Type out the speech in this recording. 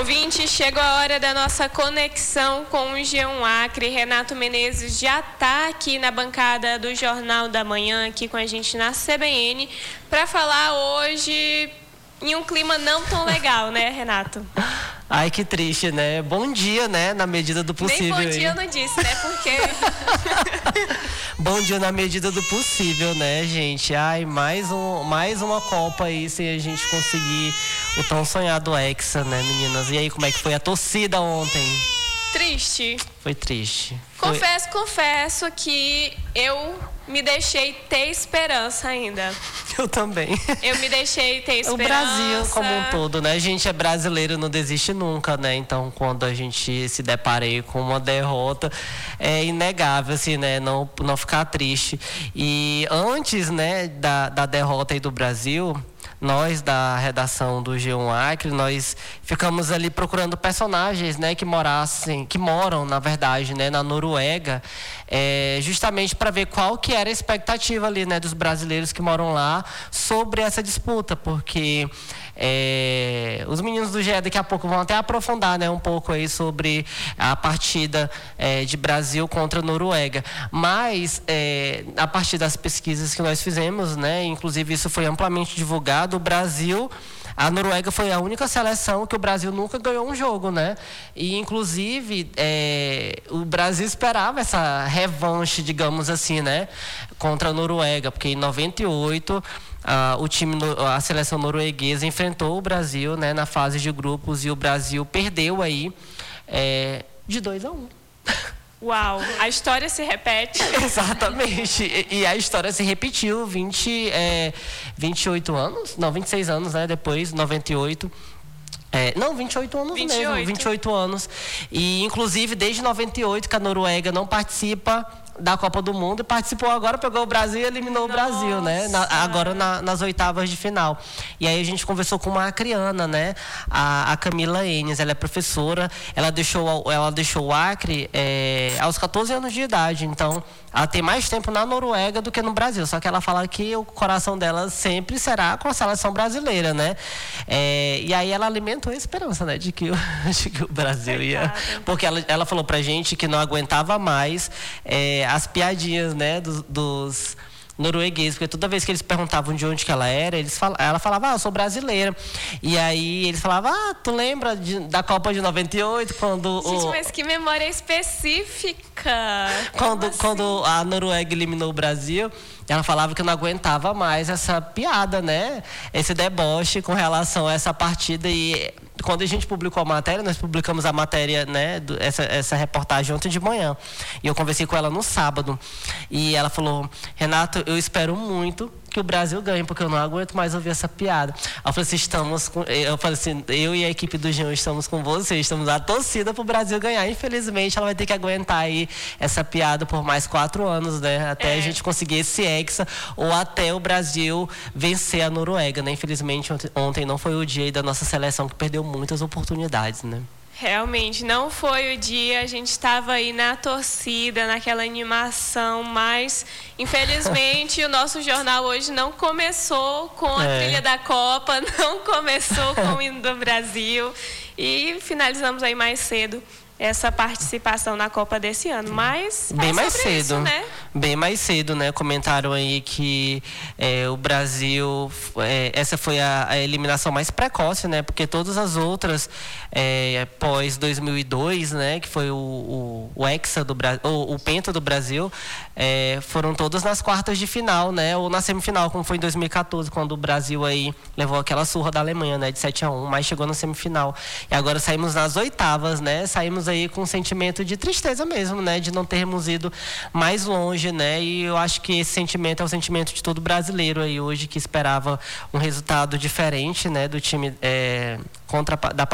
Ouvinte, chegou a hora da nossa conexão com o G1 Acre. Renato Menezes já está aqui na bancada do Jornal da Manhã, aqui com a gente na CBN, para falar hoje em um clima não tão legal, né, Renato? Ai, que triste, né? Bom dia, né? Na medida do possível. Nem bom dia eu não disse, né? Porque... Bom dia na medida do possível, né, gente? Ai, mais uma Copa aí, sem a gente conseguir o tão sonhado Hexa, né, meninas? E aí, como é que foi a torcida ontem? Triste. Foi triste. Confesso que eu me deixei ter esperança ainda. Eu também. Eu me deixei ter esperança. O Brasil como um todo, né? A gente é brasileiro, não desiste nunca, né? Então, quando a gente se depara aí com uma derrota, é inegável, assim, né? Não ficar triste. E antes, né, da derrota aí do Brasil, nós da redação do G1 Acre, nós ficamos ali procurando personagens, né, que moram, na verdade, né, na Noruega, justamente para ver qual que era a expectativa ali, né, dos brasileiros que moram lá sobre essa disputa, porque os meninos do GE daqui a pouco vão até aprofundar, né, um pouco aí sobre a partida de Brasil contra a Noruega. Mas, a partir das pesquisas que nós fizemos, né, inclusive isso foi amplamente divulgado, a Noruega foi a única seleção que o Brasil nunca ganhou um jogo, né? E, inclusive, o Brasil esperava essa revanche, digamos assim, né? Contra a Noruega, porque em 98... a seleção norueguesa enfrentou o Brasil, né, na fase de grupos, e o Brasil perdeu aí de 2-1. Uau, a história se repete. Exatamente, e a história se repetiu 28 anos, não, 26 anos, né, depois, 98. 28 anos 28. Mesmo, 28 anos. E, inclusive, desde 98 que a Noruega não participa da Copa do Mundo, e participou agora, pegou o Brasil e eliminou o Brasil, né? Agora nas oitavas de final. E aí a gente conversou com uma acriana, né? A Camila Enes, ela é professora, ela deixou o Acre aos 14 anos de idade, então ela tem mais tempo na Noruega do que no Brasil, só que ela fala que o coração dela sempre será com a seleção brasileira, né? E aí ela alimentou a esperança, né? De que o Brasil ia... Porque ela falou pra gente que não aguentava mais as piadinhas, né, dos noruegueses, porque toda vez que eles perguntavam de onde que ela era, ela falava, eu sou brasileira. E aí eles falavam, tu lembra da Copa de 98, quando... Gente, mas que memória específica! Quando a Noruega eliminou o Brasil, ela falava que não aguentava mais essa piada, né? Esse deboche com relação a essa partida. E quando a gente publicou a matéria, nós publicamos a matéria, né, essa reportagem ontem de manhã. E eu conversei com ela no sábado. E ela falou, Renato, eu espero muito que o Brasil ganhe, porque eu não aguento mais ouvir essa piada. Eu falei assim, eu e a equipe do G1 estamos com você, estamos na torcida pro Brasil ganhar. Infelizmente, ela vai ter que aguentar aí essa piada por mais 4 anos, né? Até a gente conseguir esse Hexa, ou até o Brasil vencer a Noruega, né? Infelizmente, ontem não foi o dia aí da nossa seleção, que perdeu muitas oportunidades, né? Realmente, não foi o dia, a gente estava aí na torcida, naquela animação, mas infelizmente o nosso jornal hoje não começou com a trilha da Copa, não começou com o hino do Brasil, e finalizamos aí mais cedo essa participação na Copa desse ano, mas bem mais cedo, isso, né? Bem mais cedo, né? Comentaram aí que o Brasil, essa foi a eliminação mais precoce, né? Porque todas as outras pós 2002, né? Que foi o Hexa do Brasil, o Penta do Brasil, foram todas nas quartas de final, né? Ou na semifinal, como foi em 2014, quando o Brasil aí levou aquela surra da Alemanha, né? De 7-1, mas chegou na semifinal. E agora saímos nas oitavas, né? Saímos aí com um sentimento de tristeza mesmo, né, de não termos ido mais longe, né, e eu acho que esse sentimento é o sentimento de todo brasileiro aí hoje, que esperava um resultado diferente, né, do time da